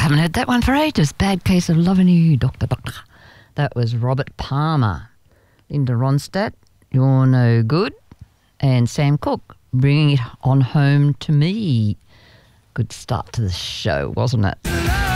haven't heard that one for ages. Bad Case of Loving You, Dr. Doctor. That was Robert Palmer. Linda Ronstadt, You're No Good. And Sam Cooke, Bringing It On Home to Me. Good start to the show, wasn't it?